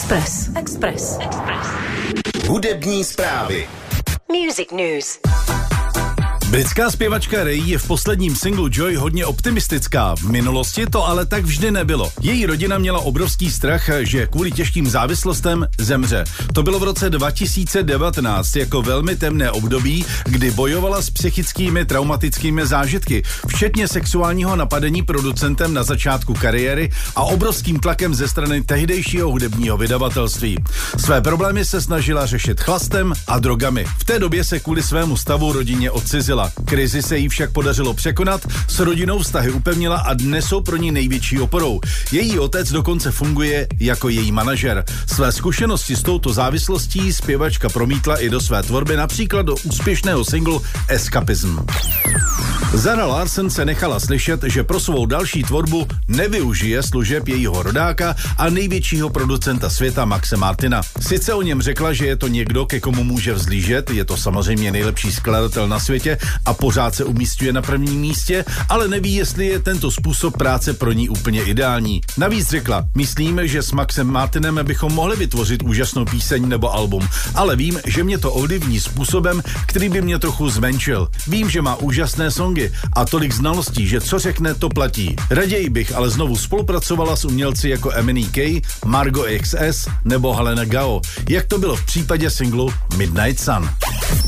Express. Hudební zprávy. Music News. Britská zpěvačka Ray je v posledním singlu Joy hodně optimistická. V minulosti to ale tak vždy nebylo. Její rodina měla obrovský strach, že kvůli těžkým závislostem zemře. To bylo v roce 2019 jako velmi temné období, kdy bojovala s psychickými traumatickými zážitky, včetně sexuálního napadení producentem na začátku kariéry a obrovským tlakem ze strany tehdejšího hudebního vydavatelství. Své problémy se snažila řešit chlastem a drogami. V té době se kvůli svému stavu rodině odcizila. Krizi se jí však podařilo překonat, s rodinou vztahy upevnila a dnes jsou pro ní největší oporou. Její otec dokonce funguje jako její manažer. Své zkušenosti s touto závislostí zpěvačka promítla i do své tvorby, například do úspěšného singlu Escapism. Zara Larsson se nechala slyšet, že pro svou další tvorbu nevyužije služeb jejího rodáka a největšího producenta světa Maxe Martina. Sice o něm řekla, že je to někdo, ke komu může vzlížet, je to samozřejmě nejlepší skladatel na světě a pořád se umísťuje na prvním místě, ale neví, jestli je tento způsob práce pro ní úplně ideální. Navíc řekla, myslím, že s Maxem Martinem bychom mohli vytvořit úžasnou píseň nebo album, ale vím, že mě to ovlivní způsobem, který by mě trochu zmenšil. Vím, že má úžasné songy a tolik znalostí, že co řekne, to platí. Raději bych ale znovu spolupracovala s umělci jako Eminem K, Margo XS nebo Helena Gao, jak to bylo v případě singlu Midnight Sun.